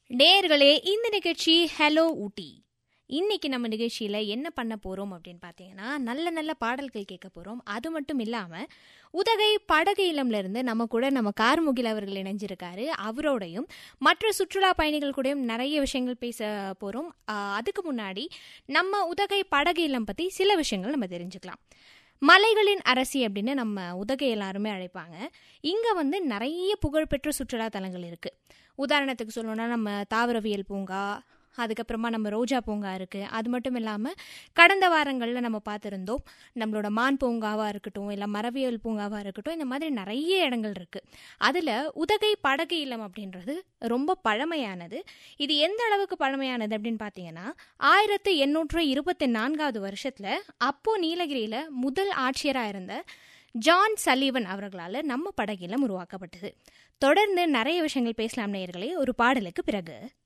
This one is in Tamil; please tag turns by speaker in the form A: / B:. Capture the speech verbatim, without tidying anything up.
A: நேயர்களே, இந்த நிகழ்ச்சி ஹலோ ஊட்டி. இன்னைக்கு நம்ம நிகழ்ச்சியில் என்ன பண்ண போகிறோம் அப்படின்னு பார்த்தீங்கன்னா, நல்ல நல்ல பாடல்கள் கேட்க போகிறோம். அது மட்டும் இல்லாமல் உதகை படகு இல்லம்லேருந்து நம்ம கூட நம்ம கார்முகில் அவர்கள் இணைஞ்சிருக்காரு. அவரோடையும் மற்ற சுற்றுலா பயணிகள் கூடயும் நிறைய விஷயங்கள் பேச போகிறோம். அதுக்கு முன்னாடி நம்ம உதகை படகு இல்லம் பற்றி சில விஷயங்கள் நம்ம தெரிஞ்சுக்கலாம். மலைகளின் அரசி அப்படின்னு நம்ம உதகை எல்லாருமே அழைப்பாங்க. இங்கே வந்து நிறைய புகழ்பெற்ற சுற்றுலா தலங்கள் இருக்குது. உதாரணத்துக்கு சொல்லணும்னா நம்ம தாவரவியல் பூங்கா, அதுக்கப்புறமா நம்ம ரோஜா பூங்கா இருக்குது. அது மட்டும் இல்லாமல் கடந்த வாரங்களில் நம்ம பார்த்துருந்தோம் நம்மளோட மான் பூங்காவாக இருக்கட்டும், இல்லை மரவியல் பூங்காவாக இருக்கட்டும், இந்த மாதிரி நிறைய இடங்கள் இருக்குது. அதில் உதகை படகு இல்லம் அப்படின்றது ரொம்ப பழமையானது. இது எந்த அளவுக்கு பழமையானது அப்படின்னு பார்த்தீங்கன்னா, ஆயிரத்து எண்ணூற்று இருபத்தி நான்காவது வருஷத்தில் அப்போ நீலகிரியில் முதல் ஆட்சியராக இருந்த ஜான் சலீவன் அவர்களால் நம்ம படகு இல்லம் உருவாக்கப்பட்டது. தொடர்ந்து நிறைய விஷயங்கள் பேசலாம் நேயர்களே, ஒரு பாடலுக்கு பிறகு.